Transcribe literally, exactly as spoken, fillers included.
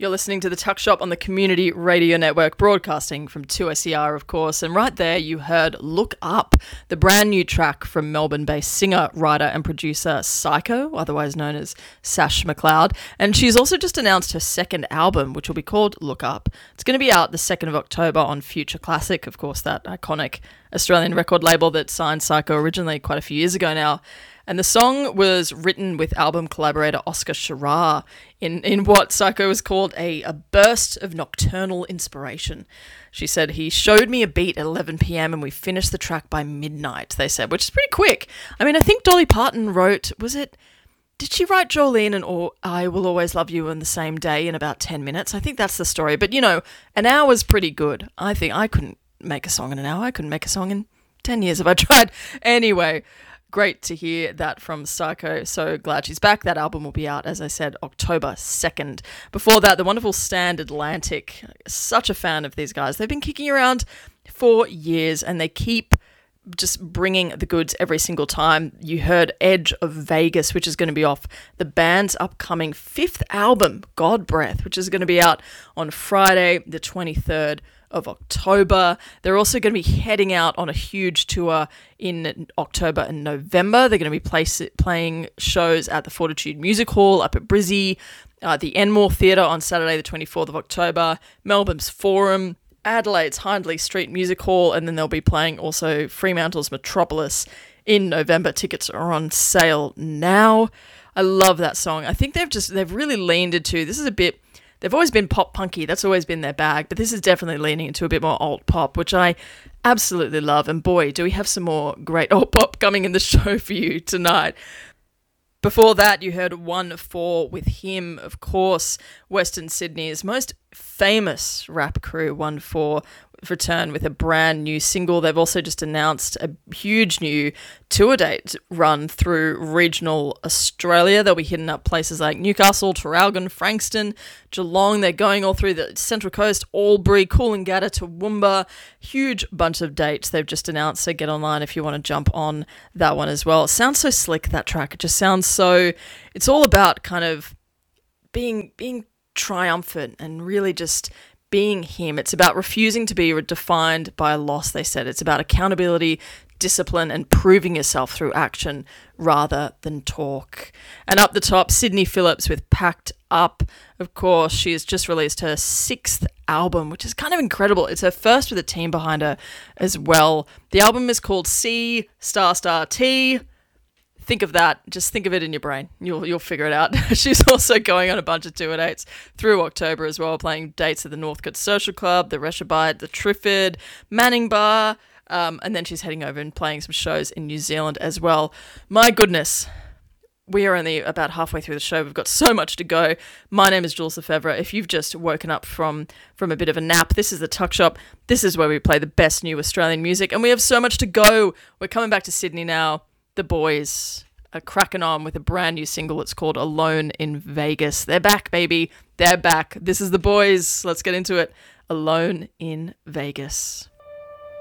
You're listening to The Tuck Shop on the Community Radio Network, broadcasting from two S E R, of course. And right there, you heard Look Up, the brand new track from Melbourne-based singer, writer and producer Psycho, otherwise known as Sash McLeod. And she's also just announced her second album, which will be called Look Up. It's going to be out the second of October on Future Classic, of course, that iconic Australian record label that signed Psycho originally quite a few years ago now. And the song was written with album collaborator Oscar Shirar in, in what Psycho has called a, a burst of nocturnal inspiration. She said, he showed me a beat at eleven p.m. and we finished the track by midnight, they said, which is pretty quick. I mean, I think Dolly Parton wrote, was it, did she write Jolene and or I Will Always Love You in the same day in about ten minutes? I think that's the story. But, you know, an hour's pretty good. I think I couldn't make a song in an hour. I couldn't make a song in ten years if I tried. Anyway, great to hear that from Psycho. So glad she's back. That album will be out, as I said, October second. Before that, the wonderful Stand Atlantic. Such a fan of these guys. They've been kicking around for years and they keep just bringing the goods every single time. You heard Edge of Vegas, which is going to be off the band's upcoming fifth album, God Breath, which is going to be out on Friday, the twenty-third of October. They're also going to be heading out on a huge tour in October and November. They're going to be place, playing shows at the Fortitude Music Hall up at Brizzy, uh, the Enmore Theatre on Saturday the twenty-fourth of October, Melbourne's Forum, Adelaide's Hindley Street Music Hall, and then they'll be playing also Fremantle's Metropolis in November. Tickets are on sale now. I love that song. I think they've just, they've really leaned into, this is a bit, they've always been pop punky, that's always been their bag, but this is definitely leaning into a bit more alt pop, which I absolutely love. And boy, do we have some more great alt pop coming in the show for you tonight. Before that, you heard one four with him, of course, Western Sydney's most famous rap crew, one four, return with a brand new single. They've also just announced a huge new tour date run through regional Australia. They'll be hitting up places like Newcastle, Traralgon, Frankston, Geelong. They're going all through the Central Coast, Albury, Coolangatta, Toowoomba. Huge bunch of dates they've just announced, so get online if you want to jump on that one as well. It sounds so slick, that track. It just sounds so... It's all about kind of being being triumphant and really just being him. It's about refusing to be defined by a loss, they said. It's about accountability, discipline, and proving yourself through action rather than talk. And up the top, Sydney Phillips with Packed Up. Of course, she has just released her sixth album, which is kind of incredible. It's her first with a team behind her as well. The album is called C Star Star T. Think of that. Just think of it in your brain. You'll you'll figure it out. She's also going on a bunch of tour dates through October as well, playing dates at the Northcote Social Club, the Reshabite, the Triffid, Manning Bar, um, and then she's heading over and playing some shows in New Zealand as well. My goodness, we are only about halfway through the show. We've got so much to go. My name is Jules Lefebvre. If you've just woken up from, from a bit of a nap, this is the Tuck Shop. This is where we play the best new Australian music, and we have so much to go. We're coming back to Sydney now. The boys are cracking on with a brand new single. It's called Alone in Vegas. They're back, baby. They're back. This is the boys. Let's get into it. Alone in Vegas.